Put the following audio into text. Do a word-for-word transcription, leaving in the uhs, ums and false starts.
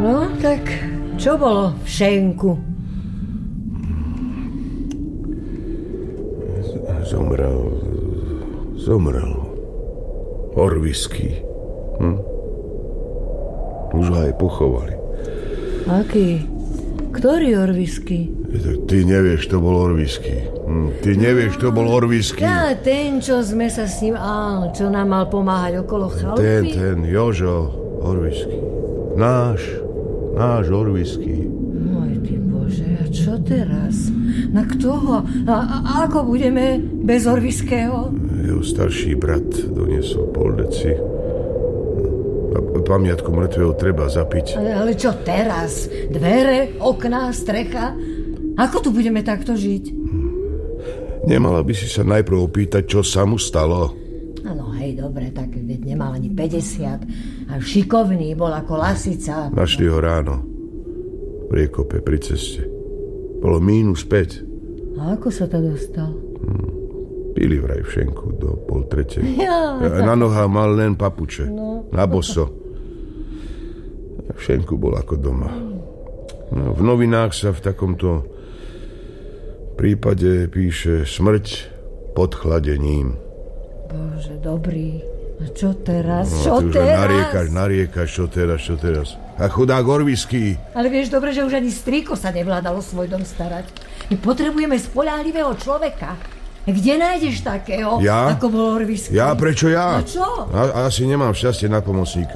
No, tak čo bolo v šenku? Zomrel... Zomrel... Orviský. Hm? Už ho aj pochovali. Aký? Ktorý Orviský? Ty nevieš, to bol Orviský. Hm. Ty nevieš, to bol Orviský. Ja, ten, čo sme sa s ním... Áno, čo nám mal pomáhať okolo chalupy. Ten, ten, Jožo Orviský. Náš, náš Orviský. Môj ty Bože, a čo teraz? Na kto ho? A, a ako budeme bez Orviského? Jeho starší brat doniesol pol deci. Pamiatku mŕtvého treba zapiť. Ale, ale čo teraz? Dvere, okná, strecha? Ako tu budeme takto žiť? Nemala by si sa najprv opýtať, čo sa mu stalo? Áno, hej, dobre, tak veď nemal ani päťdesiat. A šikovný bol ako lasica. Našli ho ráno. V riekope pri ceste. Bolo mínus päť. A ako sa to dostal? Hmm. Pili vraj v šenku do pol tretej. Ja, Na nohách mal len papuče. No. Na boso. V šenku bol ako doma. No, v novinách sa v takomto prípade píše smrť pod chladením. Bože, dobrý. A čo teraz? No, čo ty už teraz? Nariekaš, nariekaš, čo teraz, čo teraz. A chudák Orviský. Ale vieš dobre, že už ani strýko sa nevládalo svoj dom starať. My potrebujeme spoľahlivého človeka. Kde nájdeš takého, ja? ako bol Orviský? Ja? Prečo ja? A čo? A, asi nemám šťastie na pomocníka.